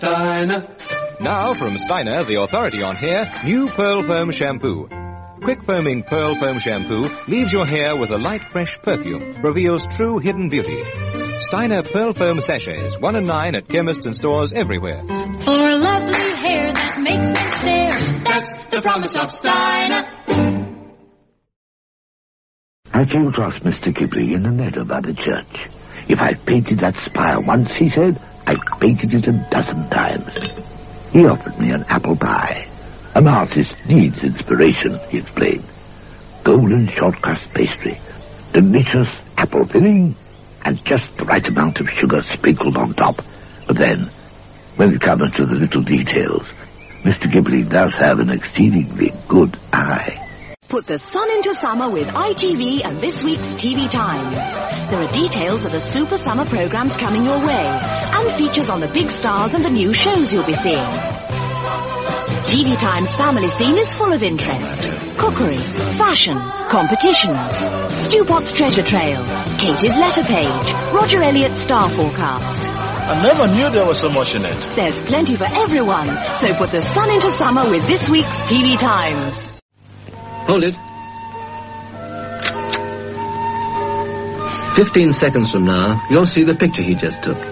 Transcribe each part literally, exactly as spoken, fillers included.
Steiner. Now from Steiner, the authority on hair, new Pearl Foam Shampoo. Quick foaming Pearl Foam Shampoo leaves your hair with a light, fresh perfume, reveals true hidden beauty. Steiner Pearl Foam Sachets, one and nine at chemists and stores everywhere. For lovely hair that makes me stare, that's the promise of Steiner. I came across Mister Ghibli in the meadow by the church. If I painted that spire once, he said, I painted it a dozen times. He offered me an apple pie. An artist needs inspiration, he explained. Golden short crust pastry, delicious apple filling, and just the right amount of sugar sprinkled on top. But then, when it comes to the little details, Mister Ghibli does have an exceedingly good eye. Put the sun into summer with I T V and this week's T V Times. There are details of the super summer programs coming your way, and features on the big stars and the new shows you'll be seeing. T V Times family scene is full of interest. Cookery, fashion, competitions, Stu Pot's treasure trail, Katie's letter page, Roger Elliott's star forecast. I never knew there was so much in it. There's plenty for everyone, so put the sun into summer with this week's T V Times. Hold it. Fifteen seconds from now, you'll see the picture he just took.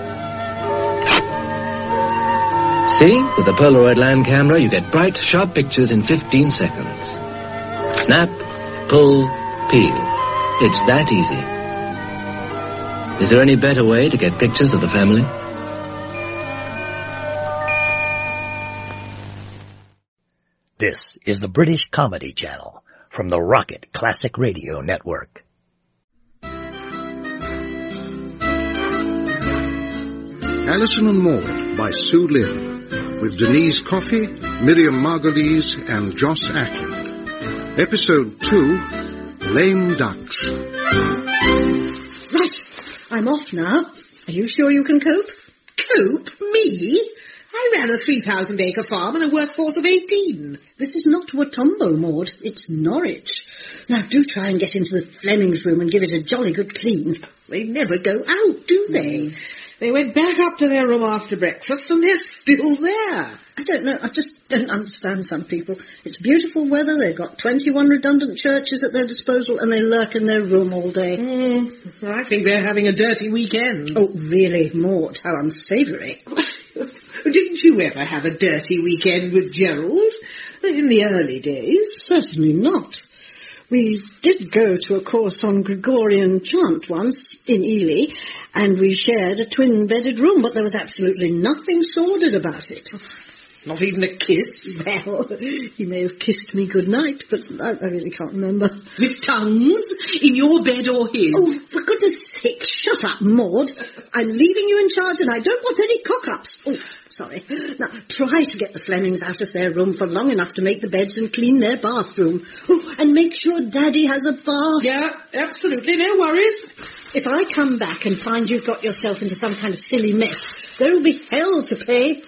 See? With the Polaroid land camera, you get bright, sharp pictures in fifteen seconds. Snap, pull, peel. It's that easy. Is there any better way to get pictures of the family? This is the British Comedy Channel from the Rocket Classic Radio Network. Alison and Maud by Sue Lynn, with Denise Coffey, Miriam Margolyes and Joss Ackland. Episode two, Lame Ducks. Right, I'm off now. Are you sure you can cope? Cope? Me? I ran a three thousand acre farm and a workforce of eighteen. This is not Watombo, Maud. It's Norwich. Now, do try and get into the Fleming's room and give it a jolly good clean. They never go out, do they? Mm. They went back up to their room after breakfast and they're still there. I don't know. I just don't understand some people. It's beautiful weather. They've got twenty-one redundant churches at their disposal and they lurk in their room all day. Mm, I think they're having a dirty weekend. Oh, really, Maud? How unsavoury. Didn't you ever have a dirty weekend with Gerald in the early days? Certainly not. We did go to a course on Gregorian chant once in Ely, and we shared a twin-bedded room, but there was absolutely nothing sordid about it. Not even a kiss? Well, he may have kissed me goodnight, but I, I really can't remember. With tongues? In your bed or his? Oh, for goodness sake, shut up, Maud. I'm leaving you in charge and I don't want any cock-ups. Oh, sorry. Now, try to get the Flemings out of their room for long enough to make the beds and clean their bathroom. Oh, and make sure Daddy has a bath. Yeah, absolutely, no worries. If I come back and find you've got yourself into some kind of silly mess, there'll be hell to pay.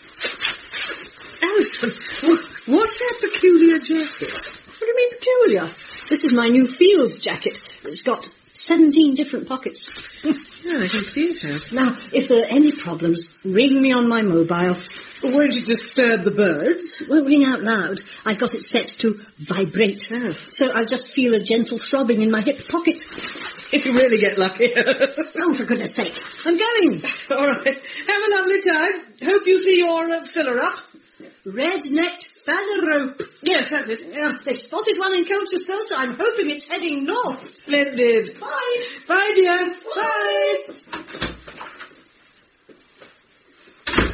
Alison, what's that peculiar jacket? What do you mean peculiar? This is my new Fields jacket. It's got seventeen different pockets. Yeah, I can see it has. Now, if there are any problems, ring me on my mobile. Won't it disturb the birds? It won't ring out loud. I've got it set to vibrate. Oh. So I'll just feel a gentle throbbing in my hip pocket. If you really get lucky. Oh, for goodness sake. I'm going. All right. Have a lovely time. Hope you see your uh, filler up. Red-necked phalarope. Yes, that's it. Yeah, they spotted one in Colchester, so I'm hoping it's heading north. Splendid. Bye. Bye, dear. Bye. Bye.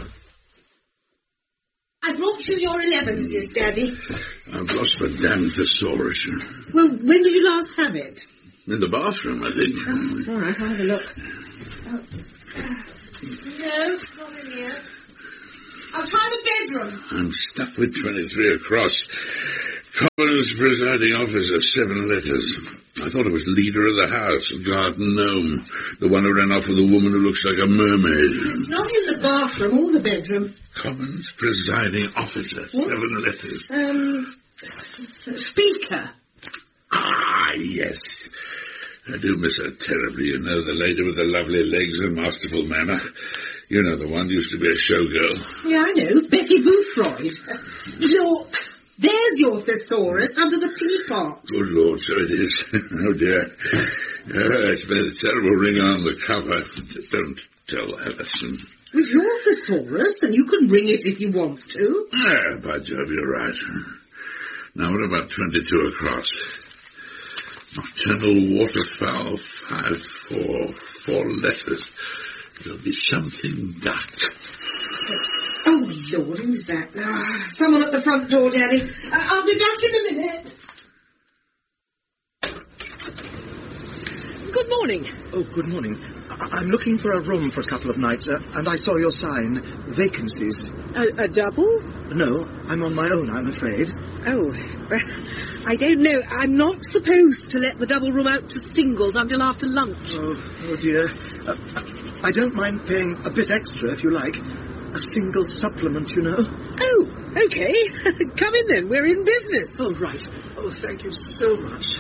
I brought you your elevens, yes, Daddy. I've lost my damn thesaurus. Well, when did you last have it? In the bathroom, I think. Oh, all right, I'll have a look. Oh. No, not in here. I'll try the bedroom. I'm stuck with twenty-three across. Commons presiding officer, seven letters. I thought it was leader of the house, garden gnome. The one who ran off with a woman who looks like a mermaid. It's not in the bathroom or the bedroom. Commons presiding officer, what? Seven letters. Um, speaker. Ah, yes. I do miss her terribly, you know, the lady with the lovely legs and masterful manner. You know the one, used to be a showgirl. Yeah, I know. Betty Boothroyd. Look, there's your thesaurus under the teapot. Good Lord, so it is. Oh, dear. Uh, it's made a terrible ring on the cover. Don't tell Alison. With your thesaurus, and you can ring it if you want to. Ah, by Jove, you're right. Now, what about twenty-two across? Nocturnal waterfowl, five, four, four letters. There'll be something duck. Oh, Lord, who's that? Ah, someone at the front door, Daddy. Uh, I'll be back in a minute. Good morning. Oh, good morning. I- I'm looking for a room for a couple of nights, uh, and I saw your sign, vacancies. A, a double? No, I'm on my own, I'm afraid. Oh, I don't know. I'm not supposed to let the double room out to singles until after lunch. Oh, oh dear. Uh, I don't mind paying a bit extra, if you like. A single supplement, you know. Oh, okay. Come in then. We're in business. Oh, right. Oh, thank you so much.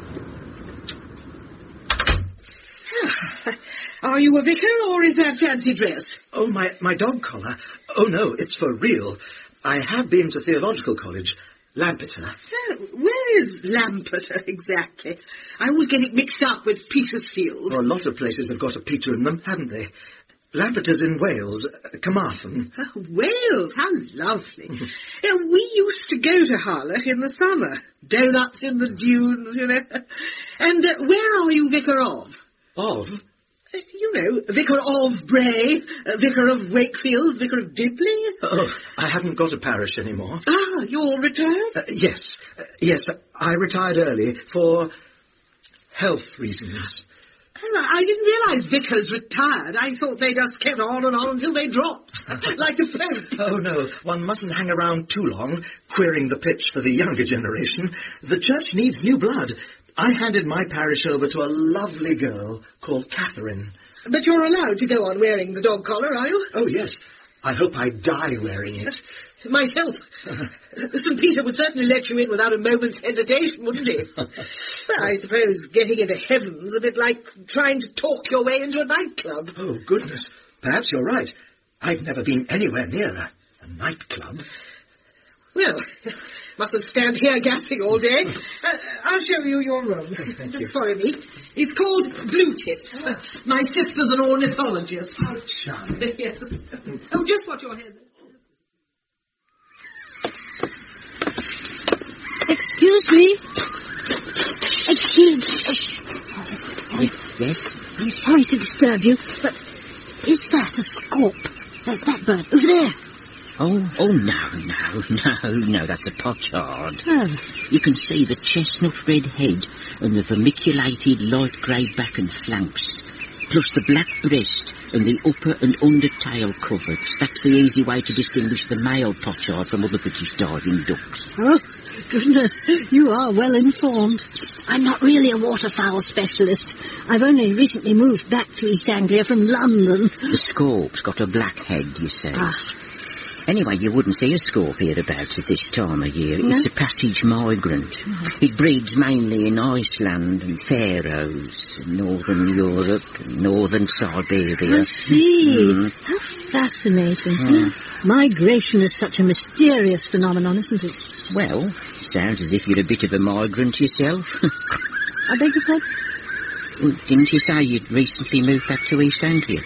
Are you a vicar, or is that fancy dress? Oh, my, my dog collar. Oh, no, it's for real. I have been to theological college. Lampeter. Uh, where is Lampeter, exactly? I always get it mixed up with Petersfield. Well, a lot of places have got a Peter in them, haven't they? Lampeter's in Wales, uh, Carmarthen. Oh, Wales, how lovely. uh, we used to go to Harlech in the summer. Donuts in the dunes, you know. And uh, where are you vicar of? Of? Uh, you know, vicar of Bray, uh, vicar of Wakefield, vicar of Dibley. Oh, I haven't got a parish anymore. Ah, you're retired? Uh, yes, uh, yes, I retired early for health reasons. Oh, I didn't realise vicars retired. I thought they just kept on and on until they dropped, like the Pope. Oh, no, one mustn't hang around too long, queering the pitch for the younger generation. The church needs new blood. I handed my parish over to a lovely girl called Catherine. But you're allowed to go on wearing the dog collar, are you? Oh, yes. I hope I die wearing it. It might help. Saint Peter would certainly let you in without a moment's hesitation, wouldn't he? Well, I suppose getting into heaven's a bit like trying to talk your way into a nightclub. Oh, goodness. Perhaps you're right. I've never been anywhere near a, a nightclub. Well, mustn't stand here gassing all day. Uh, I'll show you your room. Thank Just you. follow me. It's called Blue Tips. Uh, my sister's an ornithologist. How charming. Yes. Oh, just watch your head. Excuse me. Excuse me. Yes? I'm sorry to disturb you, but is that a scaup? That, that bird over there? Oh, oh, no, no, no, no, that's a pochard. Oh. You can see the chestnut red head and the vermiculated light grey back and flanks, plus the black breast and the upper and under tail coverts. That's the easy way to distinguish the male pochard from other British diving ducks. Oh, goodness, you are well informed. I'm not really a waterfowl specialist. I've only recently moved back to East Anglia from London. The scorp's got a black head, you say. Ah. Anyway, you wouldn't see a scorp hereabouts at this time of year. No? It's a passage migrant. It breeds mainly in Iceland and Faroes, northern Europe, and northern Siberia. I see. Mm. How fascinating. Mm. Migration is such a mysterious phenomenon, isn't it? Well, sounds as if you're a bit of a migrant yourself. I beg your pardon? Didn't you say you'd recently moved back to East Anglia?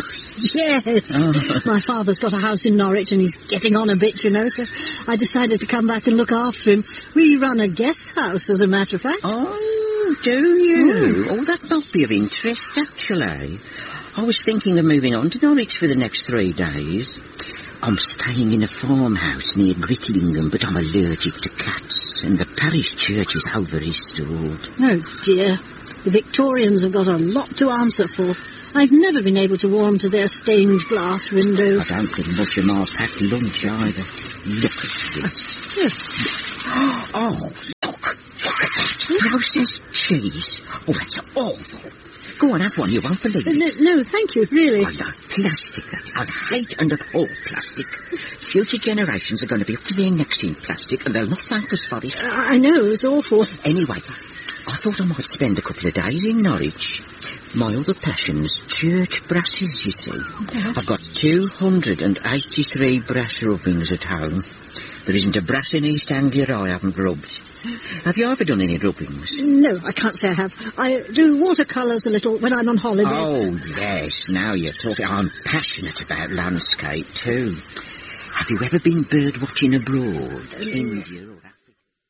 Yes. Oh. My father's got a house in Norwich and he's getting on a bit, you know, so I decided to come back and look after him. We run a guest house, as a matter of fact. Oh, do you? Mm. Oh, that might be of interest, actually. I was thinking of moving on to Norwich for the next three days. I'm staying in a farmhouse near Gritlingham, but I'm allergic to cats, and the parish church is over-restored. Oh, dear. The Victorians have got a lot to answer for. I've never been able to warm to their stained glass windows. I don't think much of my packed lunch either. Look at this. Yes. Oh, look. Look at that. Processed cheese. Oh, that's awful. Go on, have one. You won't believe it. No, no, thank you, really. I like plastic, that. I hate and abhor plastic. Future generations are going to be up to their necks in plastic, and they'll not thank us for it. I know, it's awful. Anyway, I thought I might spend a couple of days in Norwich. My other passion's church brasses, you see. Yes. I've got two hundred eighty-three brass rubbings at home. There isn't a brass in East Anglia I haven't rubbed. Have you ever done any rubbings? No, I can't say I have. I do watercolours a little when I'm on holiday. Oh, yes, now you're talking. I'm passionate about landscape, too. Have you ever been bird watching abroad? India or Africa?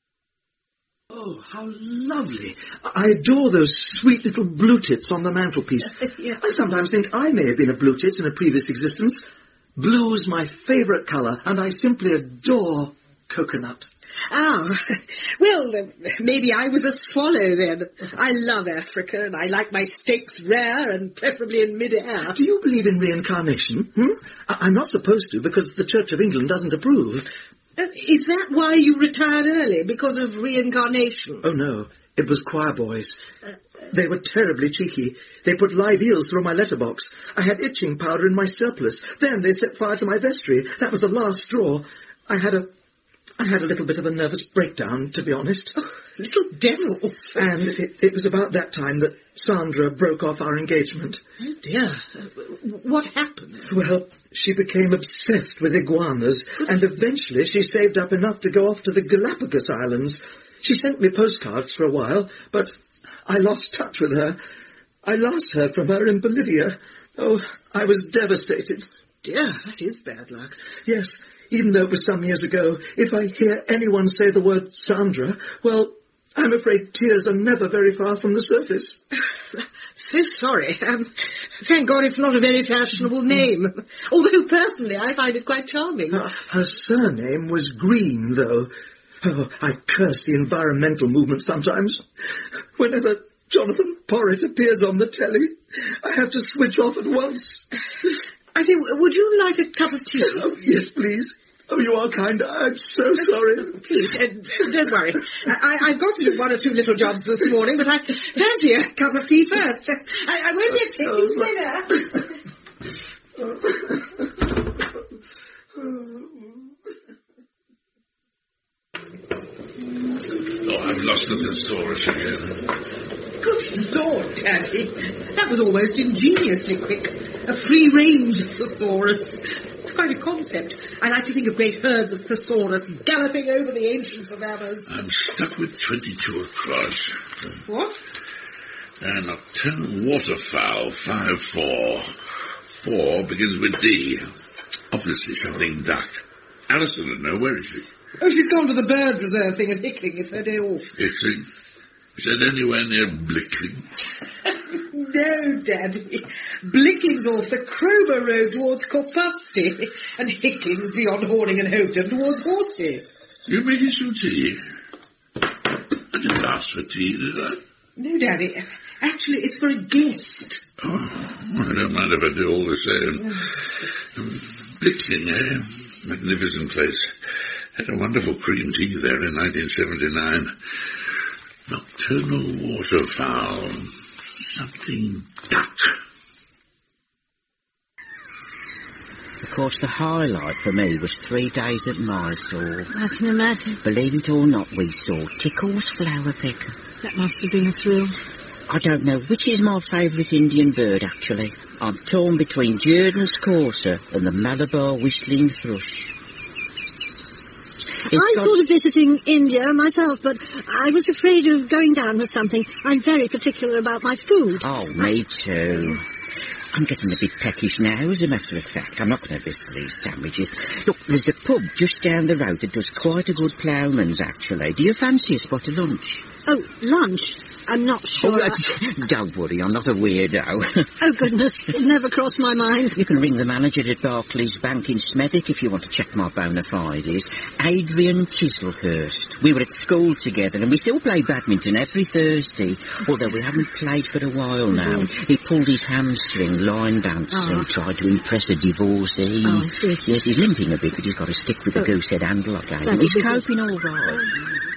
Oh, how lovely. I adore those sweet little blue tits on the mantelpiece. Yeah. I sometimes think I may have been a blue tit in a previous existence. Blue's my favourite colour, and I simply adore coconut. Ah, well, uh, maybe I was a swallow then. I love Africa, and I like my steaks rare and preferably in mid-air. Do you believe in reincarnation? Hmm? I- I'm not supposed to, because the Church of England doesn't approve. Uh, is that why you retired early, because of reincarnation? Oh, no. It was choir boys. They were terribly cheeky. They put live eels through my letterbox. I had itching powder in my surplice. Then they set fire to my vestry. That was the last straw. I had a... I had a little bit of a nervous breakdown, to be honest. Oh, little devils. And it, it was about that time that Sandra broke off our engagement. Oh, dear. Uh, what happened? Well, she became obsessed with iguanas, and eventually she saved up enough to go off to the Galapagos Islands. She sent me postcards for a while, but I lost touch with her. I lost her from her in Bolivia. Oh, I was devastated. Dear, that is bad luck. Yes, even though it was some years ago, if I hear anyone say the word Sandra, well, I'm afraid tears are never very far from the surface. So sorry. Um, thank God it's not a very fashionable name. Although, personally, I find it quite charming. Her, her surname was Green, though. Oh, I curse the environmental movement sometimes. Whenever Jonathan Porritt appears on the telly, I have to switch off at once. I say, would you like a cup of tea? Oh, yes, please. Oh, you are kind. I'm so sorry. Please, uh, don't worry. I, I've got to do one or two little jobs this morning, but I fancy a cup of tea first. I, I won't be a taking dinner. Oh, I've lost the thesaurus again. Good Lord, Daddy. That was almost ingeniously quick. A free-range thesaurus. It's quite a concept. I like to think of great herds of thesaurus galloping over the ancient savannas. I'm stuck with twenty-two across. What? A nocturnal waterfowl, five four. Four begins with D. Obviously something duck. Alison would know. Where is she? Oh, she's gone to the bird reserve thing at Hickling. It's her day off. Hickling? Is that anywhere near Blickling? No, Daddy. Blickling's off the Cromer Road towards Corpusty, and Hickling's beyond Horning and Houghton towards Horsey. You making some tea? I didn't ask for tea, did I? No, Daddy. Actually, it's for a guest. Oh, I don't mind if I do all the same. Um, Blickling, eh? Magnificent place. Had a wonderful cream tea there in nineteen seventy-nine. Nocturnal waterfowl. Something duck. Of course, the highlight for me was three days at Mysore. I can imagine. Believe it or not, we saw Tickle's flower picker. That must have been a thrill. I don't know which is my favourite Indian bird, actually. I'm torn between Jordan's courser and the Malabar whistling thrush. It's I got... thought of visiting India myself, but I was afraid of going down with something. I'm very particular about my food. Oh, me too. I'm getting a bit peckish now, as a matter of fact. I'm not going to risk these sandwiches. Look, there's a pub just down the road that does quite a good ploughman's, actually. Do you fancy a spot of lunch? Oh, lunch? I'm not sure. Oh, I... Don't worry, I'm not a weirdo. Oh, goodness, it never crossed my mind. You can ring the manager at Barclays Bank in Smethwick if you want to check my bona fides. Adrian Chislehurst. We were at school together and we still play badminton every Thursday, although we haven't played for a while now. Mm-hmm. He pulled his hamstring line dancing, oh. tried to impress a divorcee. Oh, I see. Yes, he's limping a bit, but he's got a stick with oh. a goosehead handle, I gave him. He's coping all right.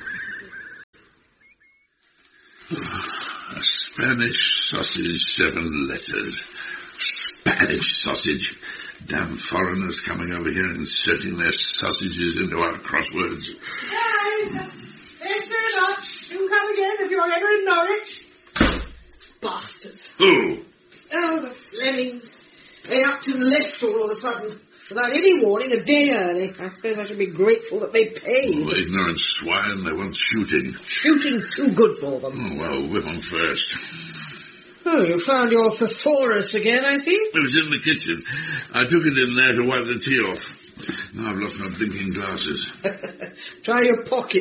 A Spanish sausage, seven letters. Spanish sausage. Damn foreigners coming over here inserting their sausages into our crosswords. Hey, thanks very much. Do come again if you're ever in Norwich. Bastards. Who? Oh, the Flemings. They up and left all of a sudden. Without any warning, a day early. I suppose I should be grateful that they paid. Oh, ignorant swine, they want shooting. Shooting's too good for them. Oh, well, whip on first. Oh, you found your thesaurus again, I see? It was in the kitchen. I took it in there to wipe the tea off. Now I've lost my blinking glasses. Try your pocket.